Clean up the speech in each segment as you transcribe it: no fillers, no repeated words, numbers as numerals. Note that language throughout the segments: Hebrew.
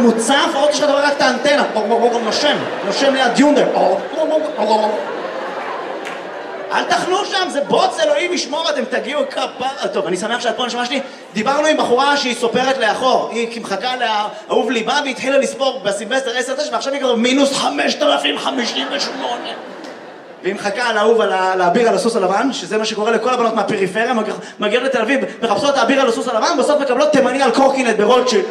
מוצף, עוד יש לך דבר רק את האנטנה, נושם ליד יונדר. אל תחנו שם, זה בוץ, אלוהים ישמור, אתם תגיעו כפר. טוב, אני שמח שאת פה נשמע שלי. דיברנו עם בחורה שהיא סופרת לאחור, היא מחכה לאהוב ליבה והתחילה לספור בסילבסטר 10-9 ועכשיו היא כבר מינוס 5,058. והיא מחכה לאהוב על האביר על הסוס הלבן, שזה מה שקורה לכל הבנות מהפריפריה, מגיעות לתל אביב, מחפשות האביר על הסוס הלבן, בסוף מקבלות תימני על קורקינט ברוטשילד.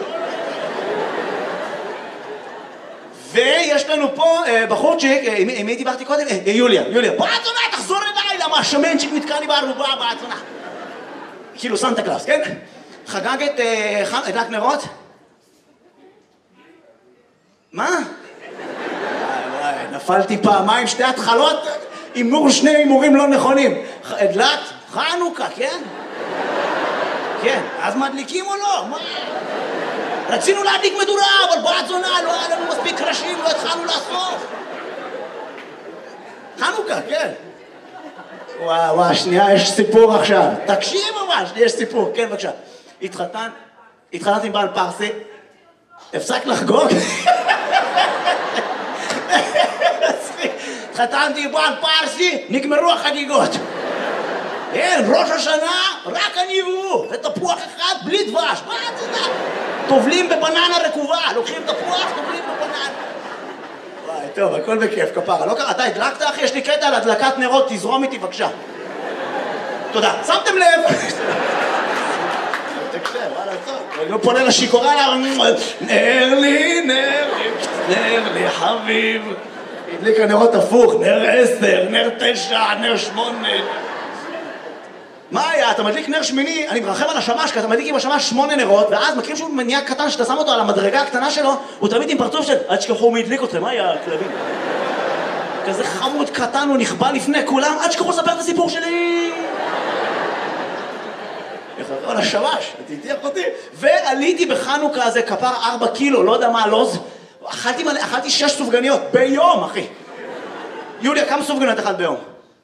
ויש לנו פה בחורצ'יק, עם מי דיברתי קודם? יוליה. בעצונה, תחזור אליי, למה השמנצ'יק נתקע לי בערובה, בעצונה. כאילו סנטה קלאס, כן? חגגת הדלק נרות? מה? וואי, נפלתי פעמיים, שתי התחלות, הימור שני הימורים לא נכונים. הדלק? חנוכה, כן? כן, אז מדליקים או לא? מה? רצינו להדליק מדורה, אבל בעצונה, לא היה לנו מספיק ראשים, לא התחלנו לאסוף. חנוכה, כן. וואו, שנייה, יש סיפור עכשיו. תקשיב ממש, יש סיפור, כן, בבקשה. התחתנתי עם בעל פרסי, הפסק לחגוג. התחתנתי עם בעל פרסי, נגמרו החגיגות. אין, ראש השנה, רק אני והוא, ותפוח אחד בלי דבש, מה אתה יודע? טובלים בבננה רקובה, לוקחים תפוח, טובלים בבננה. וואי, טוב, הכל בכיף, כפרה. לא קרה, אתה הדלקת, אחי? יש לי קטע על הדלקת נרות, תזרום איתי, בבקשה. תודה. שמתם לב? תקשב, וואלה, טוב. אני לא פונה לשיכורה, נר לי, חביב. הדליק הנרות הפוך, נר 10, נר 9, נר 8. מה היה? אתה מדליק נר שמיני, אני מרחם על השמש, כי אתה מדליק עם השמש 8 נרות, ואז מכירים שהוא מניאק קטן שאתה שם אותו על המדרגה הקטנה שלו, הוא תמיד עם פרצוף של עד שכחו מי הדליק אתכם, מה היה הכלבים? כזה חמוד קטן, הוא נכבה לפני כולם, עד שכחו לספר את הסיפור שלי! על השמש, תתיח אותי. ועליתי בחנוכה הזה, כפר 4 קילו, לא יודע מה הלוז, אכלתי 6 סופגניות ביום, אחי. יוליה, כמה סופגניות אכלת ביום?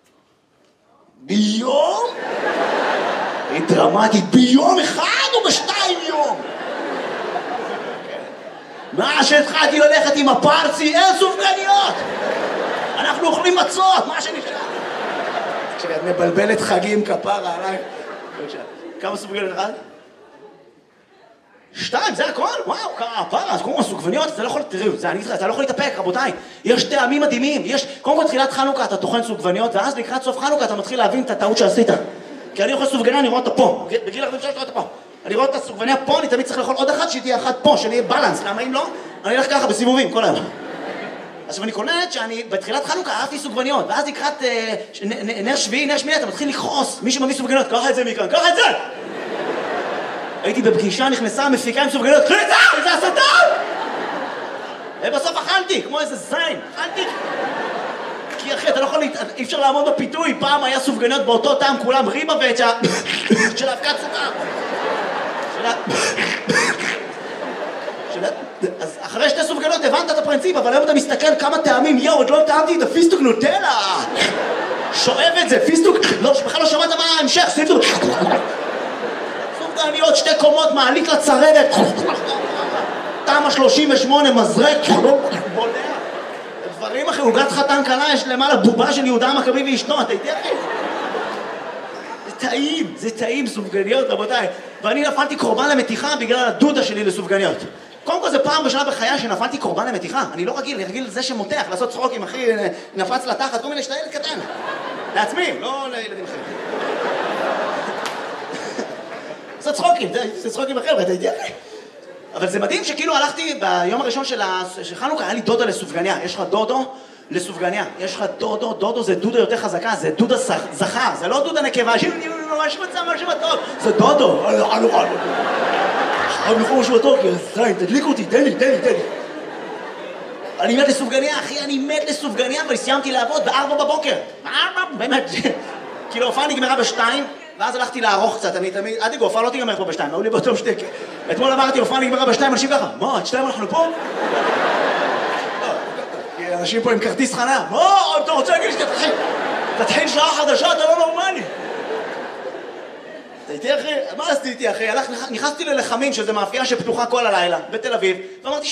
ביום? היא דרמטית, ביום אחד או ב2 יום? מה שהתחלתי ללכת עם הפרצי, אין סופגניות! אנחנו אוכלים מצות, מה שנשאר? תקשיבי, את מבלבלת חגים כפרה עליי. כמה סופגניות אחד? 2, זה הכל? וואו, כפרה, אז קוראים סופגניות, אתה לא יכול, תראו, אתה לא יכול להתאפק, רבותיי. יש טעמים מדהימים, קודם כל תחילת חנוכה אתה טוחן סופגניות, ואז לקראת סוף חנוכה אתה מתחיל להבין את הטעות שעשית. כי אני אוכל סופגניה, אני רואה אותה פה. בגיל 46 אני רואה אותה פה. אני רואה את הסופגניה פה, אני תמיד צריך לאכול עוד אחת, שהיא תהיה אחת פה, שאני אהיה בלנס. למה אם לא? אני אלך ככה בסיבובים, כל היום. אז אני קולט שאני בתחילת חנוכה אהבתי סופגניות, ואז לקראת נר שביעי, נר שמיני, אתה מתחיל לכעוס. מי שמביא סופגניות, קח את זה מכאן, קח את זה! הייתי בפגישה, נכנסה, מפיקה עם סופגניות, קחי את זה! זה השטן! ובסוף אכלתי, כמו איזה זין, אכלתי. כי אחי, אתה לא יכול, אי אפשר לעמוד בפיתוי, פעם היה סופגניות באותו טעם, כולם ריבה ואצ'ה של האבקת סוכר. אז אחרי 2 סופגניות הבנת את הפרינציפ, אבל היום אתה מסתכל כמה טעמים, יאו, עוד לא טעמתי את הפיסטוק נוטלה. שואב את זה, פיסטוק, בכלל לא שמעת מה ההמשך, פיסטוק. סופגניות 2 קומות, מעלית לצרבת. תמה 38, מזרק, בולע. דברים אחרי, עוגת חתן קלה, יש למעלה בובה של יהודה המכבי ואשתו, אתה איתי אחי? זה טעים, סופגניות, רבותיי. ואני נפלתי קורבן למתיחה בגלל הדודה שלי לסופגניות. קודם כל זה פעם בשנה בחיי שנפלתי קורבן למתיחה. אני לא רגיל, אני רגיל לזה שמותח, לעשות צחוקים, אחי, נפץ לתחת, כל מיני שאתה ילד קטן. לעצמי, לא לילדים אחרים. לעשות צחוקים, זה צחוקים אחר, אתה איתי אחי? אבל זה מדהים שכאילו הלכתי ביום הראשון של חנוכה, היה לי דודה לסופגניה. יש לך דודו לסופגניה. יש לך דודו זה דודה יותר חזקה, זה דודה זכר, זה לא דודה נקבה, ממש מצא משהו טוב, זה דודו. משהו טוב, זין, תדליק אותי, תן לי. אני מת לסופגניה, אחי, אני מת לסופגניה, אבל סיימתי לעבוד ב4 בבוקר. באמת, כאילו הופעה נגמרה ב2, ואז הלכתי לערוך קצת, אני תמיד, עד הופעה לא תיגמר פה ב2, היו לי באותו שתק. אתמול אמרתי, הופעה נגמרה ב2, אנשים ככה, מה, עד 2 אנחנו פה? כי אנשים פה עם כרטיס חנה, מה, אתה רוצה להגיד לי שתתחיל שעה חדשה, אתה לא נורמלי. אתה איתי אחי? מה עשיתי איתי אחי? נכנסתי ללחמים, שזה מאפייה שפתוחה כל הלילה, בתל אביב, ואמרתי,